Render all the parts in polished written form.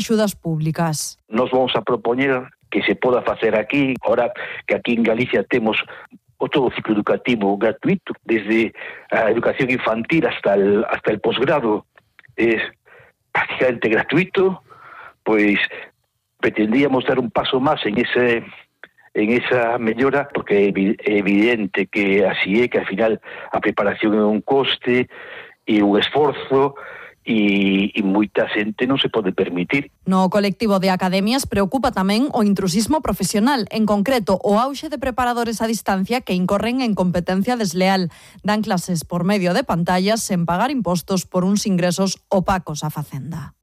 axudas públicas. Nos vamos a propoñer que se poda facer aquí, ahora que aquí en Galicia temos todo o ciclo educativo gratuito, desde a educación infantil hasta el posgrado, es prácticamente gratuito, pues pretendíamos dar un paso más en esa mellora, porque é evidente que así é, que ao final a preparación é un coste e un esforzo, e moita xente non se pode permitir. No colectivo de academias preocupa tamén o intrusismo profesional, en concreto o auxe de preparadores a distancia que incorren en competencia desleal. Dan clases por medio de pantallas sen pagar impostos por uns ingresos opacos á Facenda.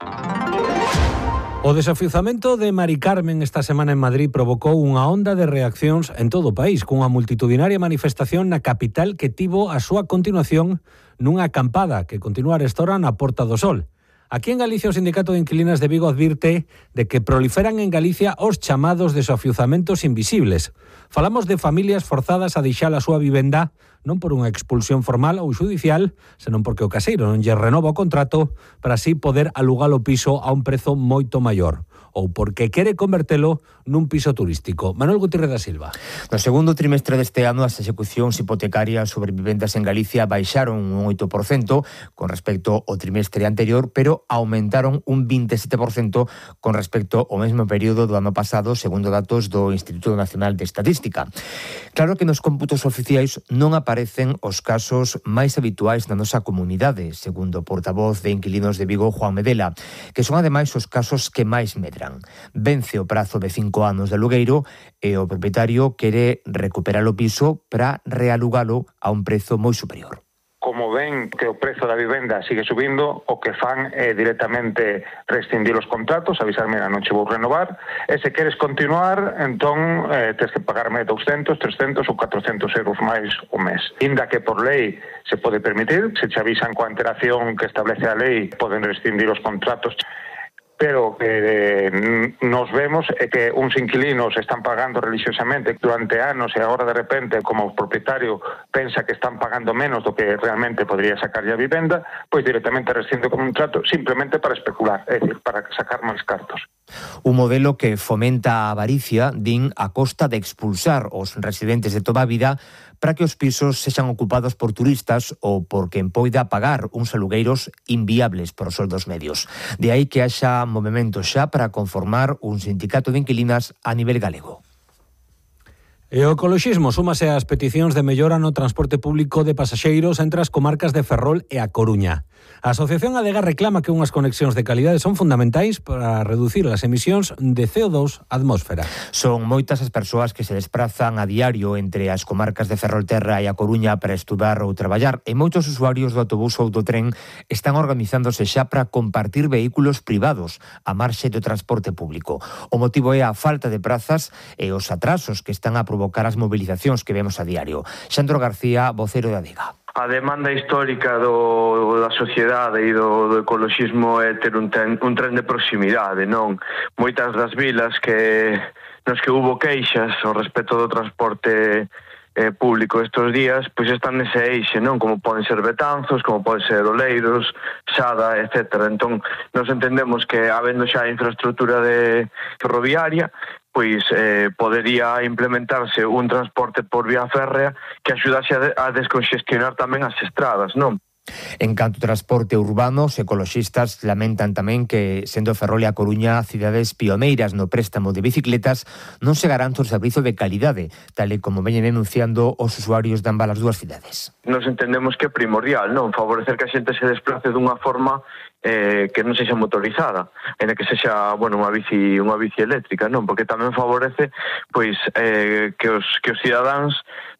O desafiuzamento de Mari Carmen esta semana en Madrid provocou unha onda de reaccións en todo o país, cunha multitudinaria manifestación na capital que tivo a súa continuación nunha acampada que continúa arestora na Porta do Sol. Aquí en Galicia o Sindicato de Inquilinas de Vigo advirte de que proliferan en Galicia os chamados desafiuzamentos invisibles. Falamos de familias forzadas a deixar a súa vivenda non por unha expulsión formal ou judicial, senón porque o caseiro non lle renova o contrato para así poder alugar o piso a un prezo moito maior, ou porque quere convertelo nun piso turístico. Manuel Gutiérrez da Silva. No segundo trimestre deste ano, as execucións hipotecarias sobre vivendas en Galicia baixaron un 8% con respecto ao trimestre anterior, pero aumentaron un 27% con respecto ao mesmo período do ano pasado, segundo datos do Instituto Nacional de Estadística. Claro que nos cómputos oficiais non aparecen os casos máis habituais na nosa comunidade, segundo o portavoz de Inquilinos de Vigo, Juan Medela, que son ademais os casos que máis medran. Vence o prazo de 5 anos de alugueiro e o propietario quere recuperar o piso para realugalo a un prezo moi superior. Como ven que o prezo da vivenda sigue subindo, o que fan é directamente rescindir os contratos, avisarme non che vou renovar, e se queres continuar, entón tens que pagarme 200, 300 ou 400 euros máis o mes. Inda que por lei se pode permitir, se che avisan coa antelación que establece a lei, poden rescindir os contratos. Pero nos vemos é que uns inquilinos están pagando religiosamente durante anos e agora de repente, como o propietario pensa que están pagando menos do que realmente podría sacarlle a vivenda, pois directamente rescinde o contrato simplemente para especular, é dicir, para sacar máis cartos. Un modelo que fomenta a avaricia, din, a costa de expulsar os residentes de toda a vida para que os pisos sexan ocupados por turistas ou por quen poida pagar uns alugueiros inviables por os soldos medios. De aí que haxa movimento xa para conformar un sindicato de inquilinas a nivel galego. E o ecoloxismo súmase ás peticións de mellora no transporte público de pasaxeiros entre as comarcas de Ferrol e A Coruña. A Asociación Adega reclama que unhas conexións de calidade son fundamentais para reducir as emisións de CO2 á atmósfera. Son moitas as persoas que se desprazan a diario entre as comarcas de Ferrolterra e A Coruña para estudar ou traballar, e moitos usuarios do autobús ou do tren están organizándose xa para compartir vehículos privados a marxe do transporte público. O motivo é a falta de prazas e os atrasos que están a provocar as movilizacións que vemos a diario. Xandro García, vocero da Adega. A demanda histórica da sociedade e do ecoloxismo é ter un tren de proximidade, non? Moitas das vilas nos que hubo queixas ao respecto do transporte público estes días, pois están nese eixe, non? Como poden ser Betanzos, como poden ser Oleiros, Sada, etc. Entón, nos entendemos que, habendo xa infraestructura ferroviaria, pois podería implementarse un transporte por vía férrea que axudase a desconxestionar tamén as estradas, non? En canto ao transporte urbano, os ecoloxistas lamentan tamén que, sendo Ferrol e A Coruña cidades pioneiras no préstamo de bicicletas, non se garante un servizo de calidade, tal e como veñen denunciando os usuarios de ambas as dúas cidades. Nos entendemos que é primordial, non? Favorecer que a xente se desplace dunha forma que non sexa motorizada, en que sexa, unha bici eléctrica, non? Porque tamén favorece pois que os cidadáns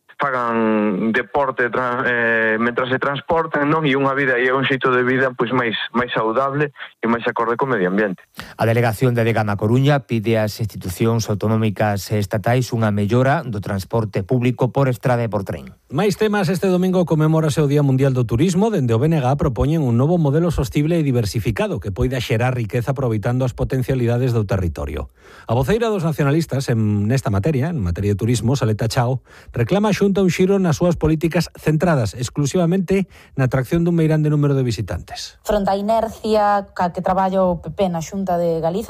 fagan deporte mentras se transportan, non? E unha vida e un xeito de vida pois máis saudable e máis acorde co medio ambiente. A delegación de Adega na Coruña pide ás institucións autonómicas e estatais unha mellora do transporte público por estrada e por tren. Máis temas. Este domingo conmemórase o Día Mundial do Turismo. Dende o BNG propoñen un novo modelo sostible e diversificado que poida xerar riqueza aproveitando as potencialidades do territorio. A voceira dos nacionalistas nesta materia, en materia de turismo, Saleta Chao, reclama xunto un xiro nas súas políticas centradas exclusivamente na atracción dun meirande número de visitantes. Fronte á inercia que traballa o PP na Xunta de Galiza,